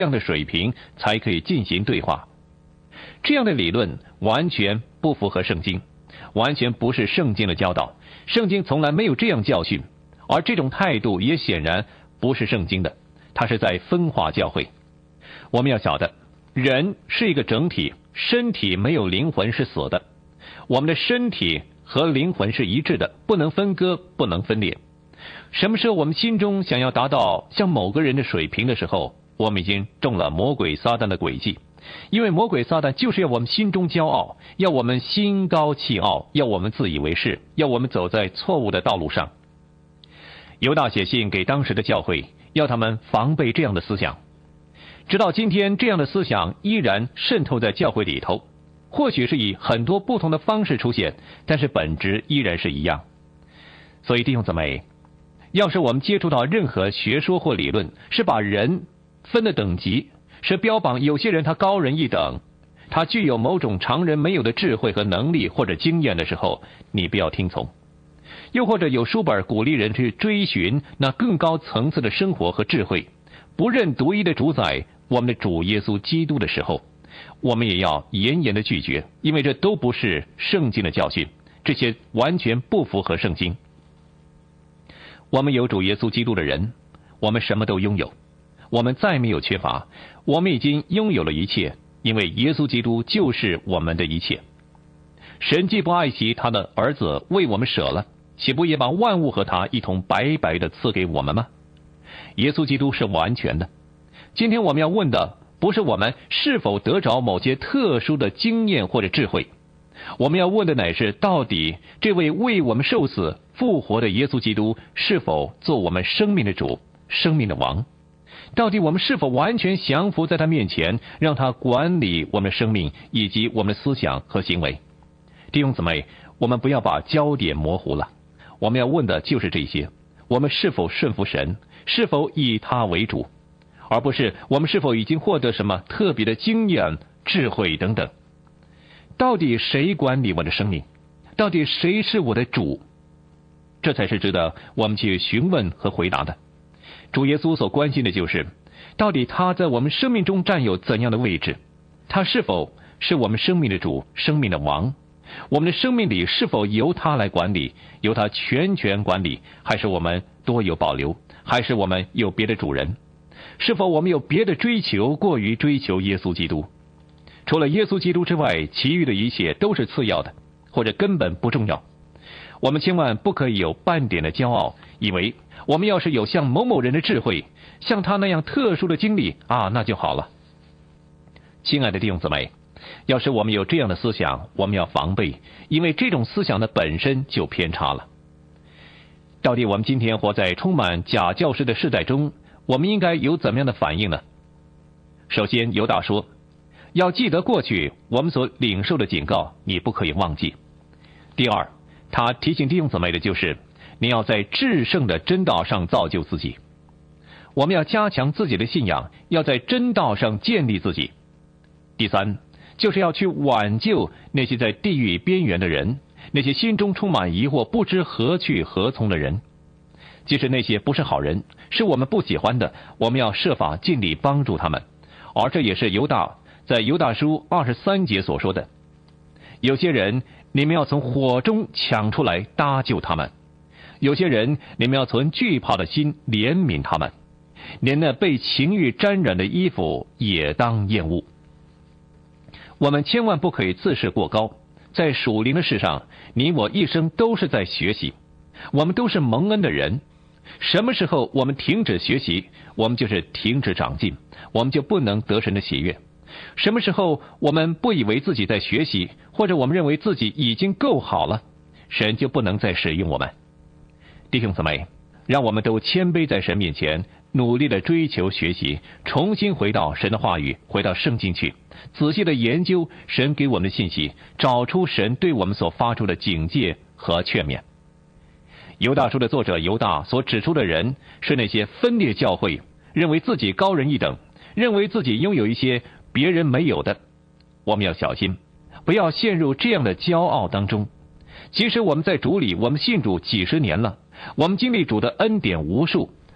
样的水平才可以进行对话。这样的理论完全不符合圣经，完全不是圣经的教导，圣经从来没有这样教训，而这种态度也显然不是圣经的，它是在分化教会。我们要晓得，人是一个整体，身体没有灵魂是死的，我们的身体和灵魂是一致的，不能分割，不能分裂。什么时候我们心中想要达到像某个人的水平的时候，我们已经中了魔鬼撒旦的诡计。因为魔鬼撒旦就是要我们心中骄傲，要我们心高气傲，要我们自以为是，要我们走在错误的道路上。犹大写信给当时的教会，要他们防备这样的思想。直到今天，这样的思想依然渗透在教会里头，或许是以很多不同的方式出现，但是本质依然是一样。所以弟兄姊妹，要是我们接触到任何学说或理论，是把人分的等级，是标榜有些人他高人一等，他具有某种常人没有的智慧和能力或者经验的时候，你不要听从。又或者有书本鼓励人去追寻那更高层次的生活和智慧，不认独一的主宰我们的主耶稣基督的时候，我们也要严严的拒绝，因为这都不是圣经的教训，这些完全不符合圣经。我们有主耶稣基督的人，我们什么都拥有，我们再没有缺乏，我们已经拥有了一切，因为耶稣基督就是我们的一切。神既不爱惜他的儿子为我们舍了，岂不也把万物和他一同白白的赐给我们吗？耶稣基督是完全的。今天我们要问的不是我们是否得着某些特殊的经验或者智慧，我们要问的乃是，到底这位为我们受死复活的耶稣基督是否做我们生命的主，生命的王？到底我们是否完全降服在他面前，让他管理我们的生命以及我们的思想和行为？弟兄姊妹，我们不要把焦点模糊了，我们要问的就是这些：我们是否顺服神，是否以他为主，而不是我们是否已经获得什么特别的经验、智慧等等。到底谁管理我的生命？到底谁是我的主？这才是值得我们去询问和回答的。主耶稣所关心的就是，到底他在我们生命中占有怎样的位置？他是否是我们生命的主，生命的王？我们的生命里是否由他来管理，由他全权管理，还是我们多有保留，还是我们有别的主人？是否我们有别的追求过于追求耶稣基督？除了耶稣基督之外，其余的一切都是次要的，或者根本不重要。我们千万不可以有半点的骄傲，以为我们要是有像某某人的智慧，像他那样特殊的经历那就好了。亲爱的弟兄姊妹，要是我们有这样的思想，我们要防备，因为这种思想的本身就偏差了。到底我们今天活在充满假教师的世代中，我们应该有怎么样的反应呢？首先，犹大说，要记得过去我们所领受的警告，你不可以忘记。第二，他提醒弟兄姊妹的就是，你要在至圣的真道上造就自己。我们要加强自己的信仰，要在真道上建立自己。第三，就是要去挽救那些在地狱边缘的人，那些心中充满疑惑、不知何去何从的人。即使那些不是好人，是我们不喜欢的，我们要设法尽力帮助他们。而这也是犹大在犹大书23节所说的：有些人你们要从火中抢出来搭救他们，有些人你们要存惧怕的心怜悯他们，连那被情欲沾染的衣服也当厌恶。我们千万不可以自视过高，在属灵的事上，你我一生都是在学习，我们都是蒙恩的人。什么时候我们停止学习，我们就是停止长进，我们就不能得神的喜悦。什么时候我们不以为自己在学习，或者我们认为自己已经够好了，神就不能再使用我们。弟兄姊妹，让我们都谦卑在神面前，努力的追求学习，重新回到神的话语，回到圣经去，仔细的研究神给我们的信息，找出神对我们所发出的警戒和劝勉。犹大书的作者犹大所指出的人，是那些分裂教会，认为自己高人一等，认为自己拥有一些别人没有的。我们要小心，不要陷入这样的骄傲当中。即使我们在主里，我们信主几十年了，我们经历主的恩典无数，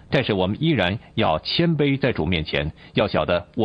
但是我们依然要谦卑在主面前，要晓得